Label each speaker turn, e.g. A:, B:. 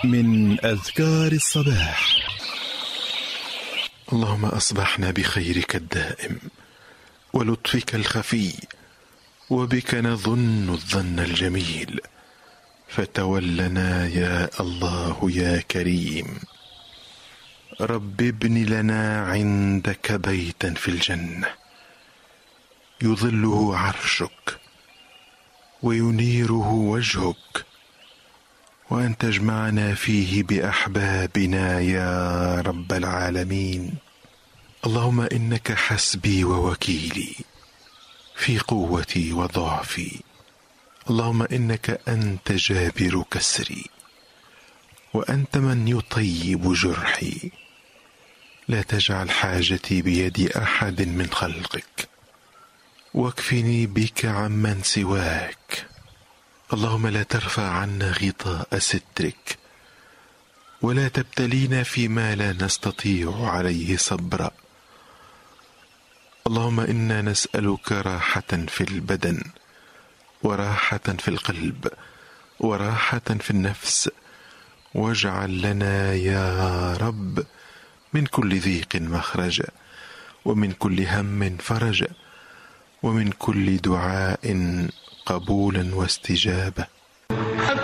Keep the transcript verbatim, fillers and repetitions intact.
A: من أذكار الصباح. اللهم أصبحنا بخيرك الدائم ولطفك الخفي، وبك نظن الظن الجميل، فتولنا يا الله يا كريم. رب ابن لنا عندك بيتا في الجنة يظله عرشك وينيره وجهك، وأن تجمعنا فيه بأحبابنا يا رب العالمين. اللهم إنك حسبي ووكيلي في قوتي وضعفي. اللهم إنك أنت جابر كسري، وأنت من يطيب جرحي. لا تجعل حاجتي بيد أحد من خلقك، واكفني بك عمن سواك. اللهم لا ترفع عنا غطاء سترك، ولا تبتلينا فيما لا نستطيع عليه صبرا. اللهم إنا نسألك راحة في البدن، وراحة في القلب، وراحة في النفس. واجعل لنا يا رب من كل ضيق مخرجا، ومن كل هم فرجا، ومن كل دعاء قبولا واستجابة.